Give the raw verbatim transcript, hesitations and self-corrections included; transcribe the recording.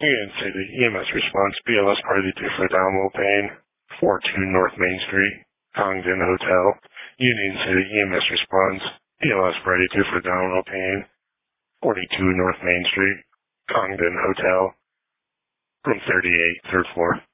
Union City, E M S response, B L S party two for abdominal pain, four two North Main Street, Congdon Hotel. Union City, E M S response, B L S party two for abdominal pain, forty-two North Main Street, Congdon Hotel, room thirty-eight, third floor.